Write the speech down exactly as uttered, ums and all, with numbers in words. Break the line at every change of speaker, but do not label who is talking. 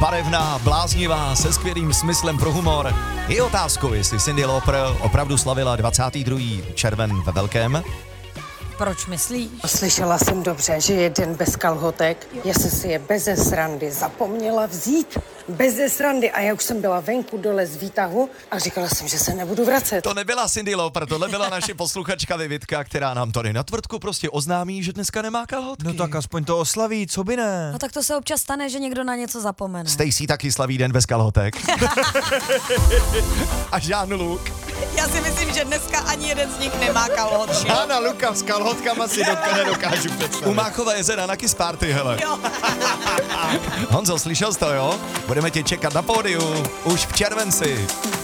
barevná, bláznivá, se skvělým smyslem pro humor. Je otázkou, jestli Cyndi Lauper opravdu slavila dvacátého druhého červen ve velkém.
Proč myslíš?
Slyšela jsem dobře, že je den bez kalhotek, jestli si je beze srandy zapomněla vzít. Beze srandy a já už jsem byla venku dole z výtahu a říkala jsem, že se nebudu vracet.
To nebyla Cyndi Lauper, tohle byla naše posluchačka Vivitka, která nám tady na tvrdku prostě oznámí, že dneska nemá kalhotky.
No tak aspoň to oslaví, co by ne?
No tak to se občas stane, že někdo na něco zapomene.
Stacy taky slaví den bez kalhotek. A Žán Luk.
Já si myslím, že dneska ani jeden z nich nemá kalhotky.
Žána Luka s kalhotkama si doka- nedokážu představit.
U Máchova jezera na Kiss Party, hele.
Jo.
Honzo, slyšel jsi to, jo? Budeme tě čekat na pódiu už v červenci.